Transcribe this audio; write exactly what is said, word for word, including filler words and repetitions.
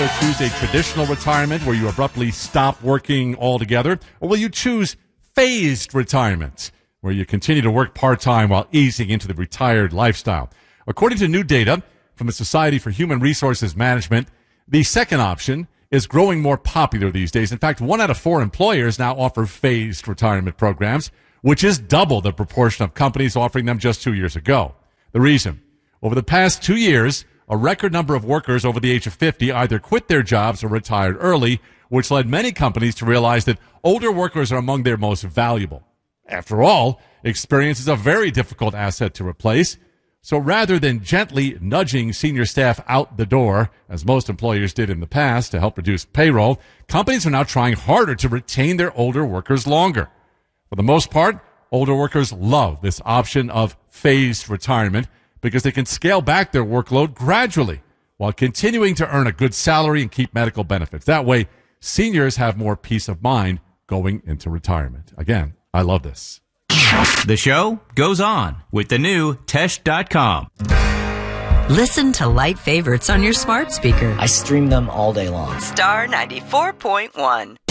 you choose a traditional retirement where you abruptly stop working altogether? Or will you choose phased retirement, where you continue to work part-time while easing into the retired lifestyle? According to new data from the Society for Human Resources Management, the second option is growing more popular these days. In fact, one out of four employers now offer phased retirement programs, which is double the proportion of companies offering them just two years ago. The reason? Over the past two years, a record number of workers over the age of fifty either quit their jobs or retired early, which led many companies to realize that older workers are among their most valuable. After all, experience is a very difficult asset to replace. So rather than gently nudging senior staff out the door, as most employers did in the past to help reduce payroll, companies are now trying harder to retain their older workers longer. For the most part, older workers love this option of phased retirement because they can scale back their workload gradually while continuing to earn a good salary and keep medical benefits. That way, seniors have more peace of mind going into retirement. Again, I love this. The show goes on with the new Tesh dot com. Listen to light favorites on your smart speaker. I stream them all day long. Star ninety-four point one.